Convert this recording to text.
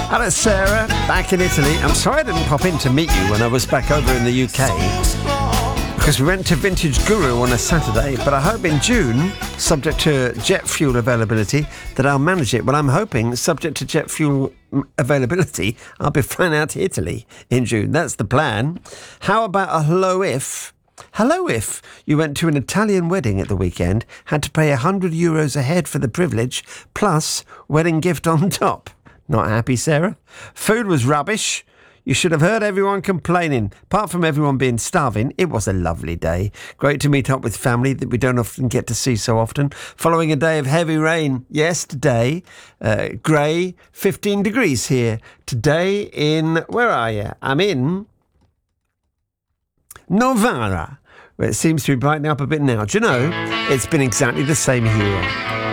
Hello, Sarah, back in Italy. I'm sorry I didn't pop in to meet you when I was back over in the UK, because we went to Vintage Guru on a Saturday, but I hope in June, subject to jet fuel availability, that I'll manage it. Well, I'm hoping, subject to jet fuel availability, I'll be flying out to Italy in June. That's the plan. How about a hello if you went to an Italian wedding at the weekend, had to pay €100 a head for the privilege, plus wedding gift on top? Not happy, Sarah? Food was rubbish. You should have heard everyone complaining. Apart from everyone being starving, it was a lovely day. Great to meet up with family that we don't often get to see so often. Following a day of heavy rain yesterday, grey, 15 degrees here. Today where are you? I'm in Novara, where it seems to be brightening up a bit now. Do you know, it's been exactly the same here.